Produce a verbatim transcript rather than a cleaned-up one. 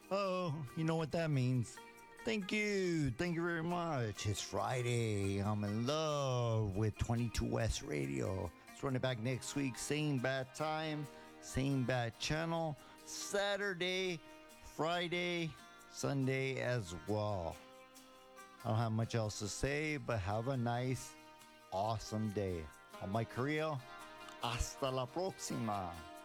Oh, you know what that means. Thank you. Thank you very much. It's Friday. I'm in love with twenty-two West Radio. Let's run it back next week. Same bad time, same bad channel. Saturday, Friday, Sunday as well. I don't have much else to say, but have a nice, awesome day. I'm Mike Carrillo. Hasta la próxima.